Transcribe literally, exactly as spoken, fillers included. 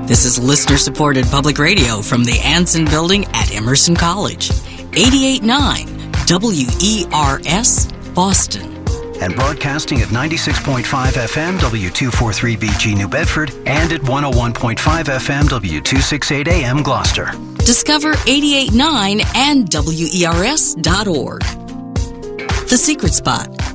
This is listener-supported public radio from the Anson Building at Emerson College. eighty-eight point nine W E R S, Boston. And broadcasting at ninety-six point five F M W two forty-three B G New Bedford and at one oh one point five F M W two sixty-eight A M Gloucester. Discover eighty-eight point nine and W E R S dot org. The Secret Spot,